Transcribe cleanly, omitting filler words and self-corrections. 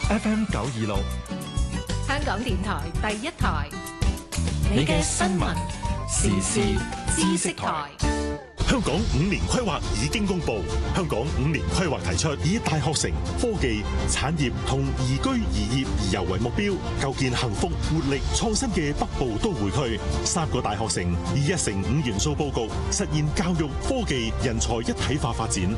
FM 926， 香港電台第一台，你嘅新聞時事知識台。 香港5年規劃已經公布，香港5年規劃提出以大學城、科技、產業同宜居宜業宜遊為目標，構建幸福、活力、創新嘅北部都會區。3個大學城以1城5元素佈局，實現教育、科技、人才一體化發展。